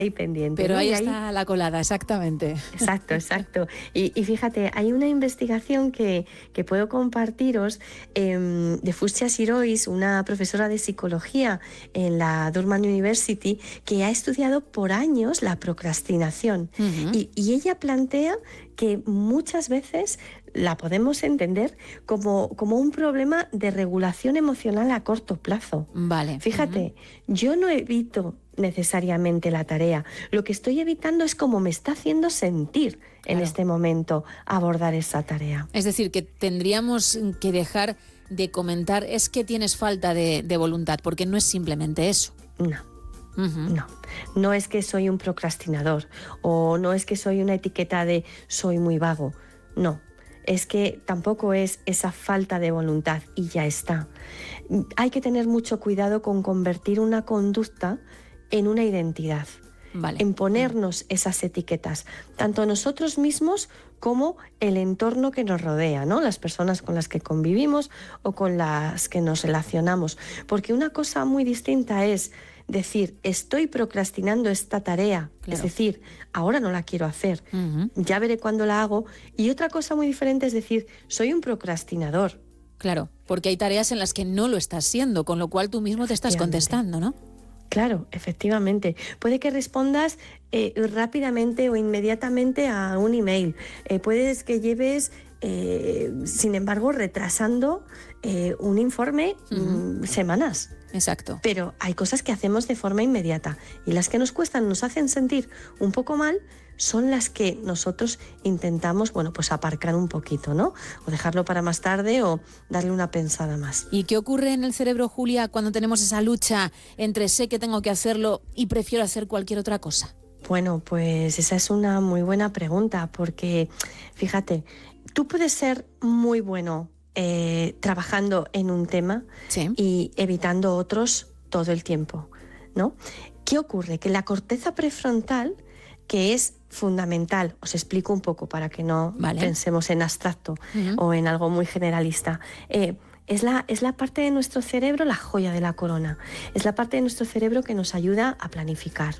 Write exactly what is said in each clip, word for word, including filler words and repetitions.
ahí pendiente. Pero ¿no? ahí Y está ahí... la colada, exactamente. Exacto, exacto. Y, y fíjate, hay una investigación que, que puedo compartiros eh, de Fusia Sirois, una profesora de psicología en la Durham University, que ha estudiado por años la procrastinación. Uh-huh. Y, y ella plantea que muchas veces la podemos entender como, como un problema de regulación emocional a corto plazo. Vale. Fíjate, Uh-huh. yo no evito necesariamente la tarea. Lo que estoy evitando es cómo me está haciendo sentir en Claro. este momento abordar esa tarea. Es decir, que tendríamos que dejar de comentar es que tienes falta de, de voluntad, porque no es simplemente eso. No. Uh-huh. No, no es que soy un procrastinador o no es que soy una etiqueta de soy muy vago. No, es que tampoco es esa falta de voluntad y ya está. Hay que tener mucho cuidado con convertir una conducta en una identidad, vale. en ponernos esas etiquetas, tanto nosotros mismos como el entorno que nos rodea, ¿no? Las personas con las que convivimos o con las que nos relacionamos. Porque una cosa muy distinta es decir, estoy procrastinando esta tarea, claro. Es decir, ahora no la quiero hacer, uh-huh. ya veré cuándo la hago. Y otra cosa muy diferente es decir, soy un procrastinador. Claro, porque hay tareas en las que no lo estás siendo, con lo cual tú mismo te estás contestando, ¿no? Claro, efectivamente. Puede que respondas eh, rápidamente o inmediatamente a un email. Eh, puedes que lleves, eh, sin embargo, retrasando eh, un informe uh-huh. mm, semanas. Exacto. Pero hay cosas que hacemos de forma inmediata y las que nos cuestan, nos hacen sentir un poco mal, son las que nosotros intentamos, bueno, pues aparcar un poquito, ¿no? O dejarlo para más tarde o darle una pensada más. ¿Y qué ocurre en el cerebro, Julia, cuando tenemos esa lucha entre sé que tengo que hacerlo y prefiero hacer cualquier otra cosa? Bueno, pues esa es una muy buena pregunta porque, fíjate, tú puedes ser muy bueno eh, trabajando en un tema sí. y evitando otros todo el tiempo, ¿no? ¿Qué ocurre? Que la corteza prefrontal, que es fundamental, os explico un poco para que no vale. pensemos en abstracto uh-huh. o en algo muy generalista, eh, es la, es la parte de nuestro cerebro, la joya de la corona, es la parte de nuestro cerebro que nos ayuda a planificar,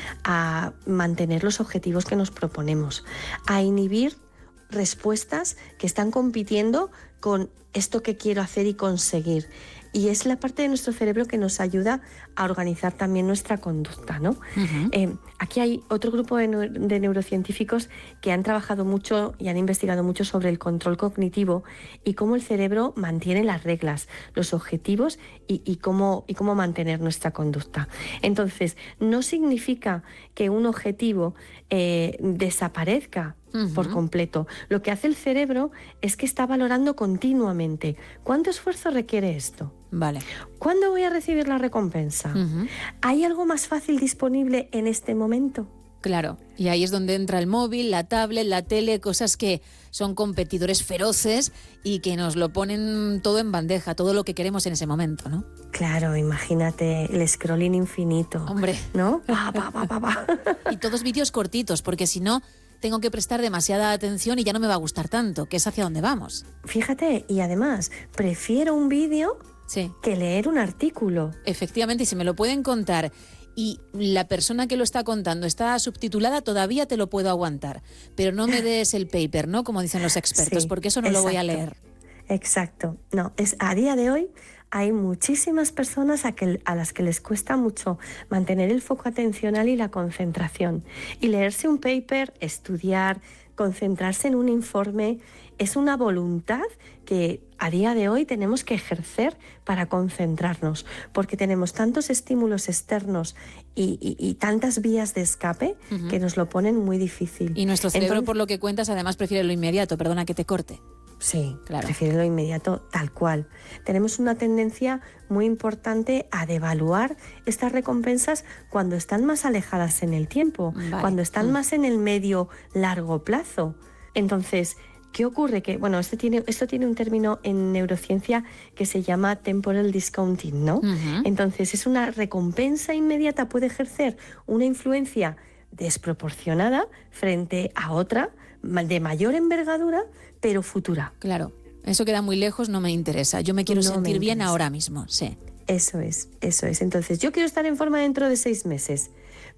a mantener los objetivos que nos proponemos, a inhibir respuestas que están compitiendo con esto que quiero hacer y conseguir. Y es la parte de nuestro cerebro que nos ayuda a organizar también nuestra conducta, ¿no? Uh-huh. Eh, aquí hay otro grupo de, de neurocientíficos que han trabajado mucho y han investigado mucho sobre el control cognitivo y cómo el cerebro mantiene las reglas, los objetivos y, y, cómo, y cómo mantener nuestra conducta. Entonces, no significa que un objetivo eh, desaparezca uh-huh. por completo. Lo que hace el cerebro es que está valorando continuamente cuánto esfuerzo requiere esto. Vale. ¿Cuándo voy a recibir la recompensa? Uh-huh. ¿Hay algo más fácil disponible en este momento? Claro, y ahí es donde entra el móvil, la tablet, la tele, cosas que son competidores feroces y que nos lo ponen todo en bandeja, todo lo que queremos en ese momento, ¿no? Claro, imagínate el scrolling infinito. Hombre. ¿No? Pa, pa, pa, pa, pa. Y todos vídeos cortitos, porque si no tengo que prestar demasiada atención y ya no me va a gustar tanto, que es hacia dónde vamos. Fíjate, y además, prefiero un vídeo sí. que leer un artículo. Efectivamente, y si me lo pueden contar y la persona que lo está contando está subtitulada, todavía te lo puedo aguantar. Pero no me des el paper, ¿no? Como dicen los expertos, sí, porque eso no exacto, lo voy a leer. Exacto. No, es a día de hoy hay muchísimas personas a, que, a las que les cuesta mucho mantener el foco atencional y la concentración. Y leerse un paper, estudiar, concentrarse en un informe, es una voluntad que a día de hoy tenemos que ejercer para concentrarnos, porque tenemos tantos estímulos externos y, y, y tantas vías de escape uh-huh. que nos lo ponen muy difícil. Y nuestro cerebro, Entonces, por lo que cuentas, además prefiere lo inmediato, perdona que te corte. Sí, claro. prefiere lo inmediato tal cual. Tenemos una tendencia muy importante a devaluar estas recompensas cuando están más alejadas en el tiempo, vale. cuando están mm. más en el medio largo plazo. Entonces, ¿qué ocurre? Que, bueno, esto tiene, esto tiene un término en neurociencia que se llama temporal discounting, ¿no? Uh-huh. Entonces, es una recompensa inmediata, puede ejercer una influencia desproporcionada frente a otra de mayor envergadura, pero futura. Claro, eso queda muy lejos, no me interesa. Yo me quiero no sentir me bien interesa. ahora mismo, sí. Eso es, eso es. Entonces, yo quiero estar en forma dentro de seis meses,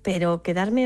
pero quedarme